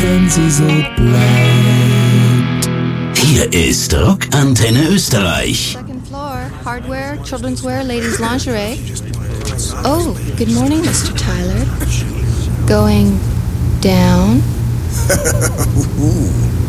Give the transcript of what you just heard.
wenn sie so bleibt. Hier ist Rockantenne Österreich. Second floor, hardware, children's wear, ladies lingerie. Oh, good morning, Mr. Tyler. Going down?